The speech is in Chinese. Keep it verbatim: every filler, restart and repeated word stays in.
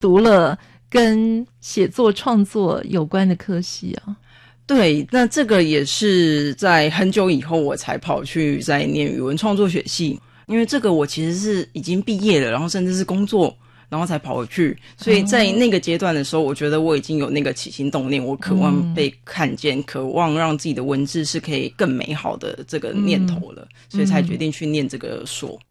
读了跟写作创作有关的科系啊？ 对，那这个也是在很久以后我才跑去再念语文创作学系，因为这个我其实是已经毕业了，然后甚至是工作，然后才跑回去，所以在那个阶段的时候，我觉得我已经有那个起心动念，我渴望被看见，嗯、渴望让自己的文字是可以更美好的这个念头了，嗯、所以才决定去念这个硕。